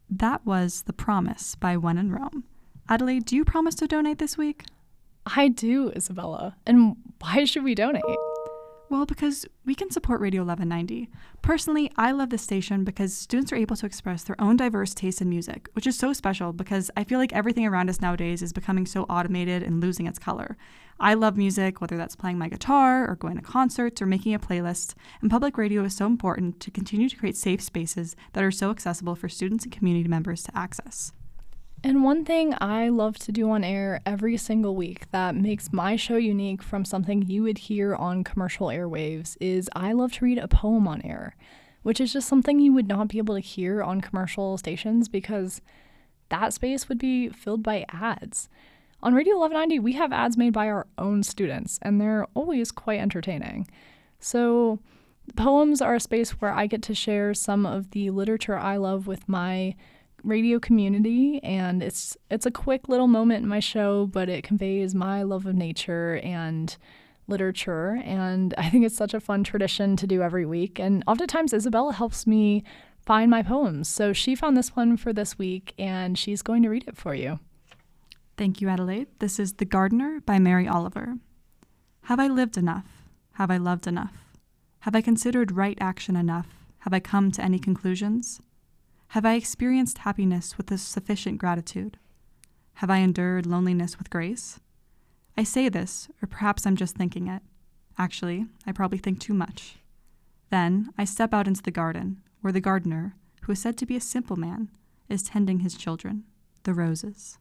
That was The Promise by When in Rome. Adelaide, do you promise to donate this week? I do, Isabella. And why should we donate? Well, because we can support Radio 1190. Personally, I love this station because students are able to express their own diverse tastes in music, which is so special because I feel like everything around us nowadays is becoming so automated and losing its color. I love music, whether that's playing my guitar or going to concerts or making a playlist, and public radio is so important to continue to create safe spaces that are so accessible for students and community members to access. And one thing I love to do on air every single week that makes my show unique from something you would hear on commercial airwaves is I love to read a poem on air, which is just something you would not be able to hear on commercial stations because that space would be filled by ads. On Radio 1190, we have ads made by our own students, and they're always quite entertaining. So poems are a space where I get to share some of the literature I love with my radio community, and it's a quick little moment in my show, but it conveys my love of nature and literature, and I think it's such a fun tradition to do every week. And oftentimes Isabella helps me find my poems, so she found this one for this week, and she's going to read it for you. Thank you, Adelaide. This is The Gardener by Mary Oliver. Have I lived enough? Have I loved enough? Have I considered right action enough? Have I come to any conclusions? Have I experienced happiness with a sufficient gratitude? Have I endured loneliness with grace? I say this, or perhaps I'm just thinking it. Actually, I probably think too much. Then I step out into the garden, where the gardener, who is said to be a simple man, is tending his children, the roses.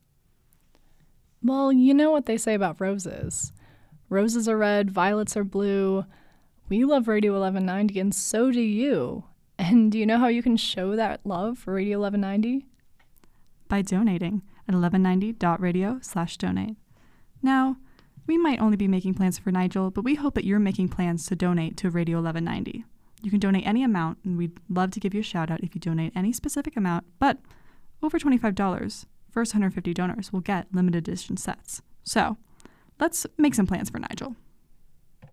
Well, you know what they say about roses. Roses are red, violets are blue. We love Radio 1190, and so do you. And do you know how you can show that love for Radio 1190? By donating at 1190.radio/donate. Now, we might only be making plans for Nigel, but we hope that you're making plans to donate to Radio 1190. You can donate any amount, and we'd love to give you a shout out if you donate any specific amount, but over $25, first 150 donors will get limited edition sets. So, let's make some plans for Nigel.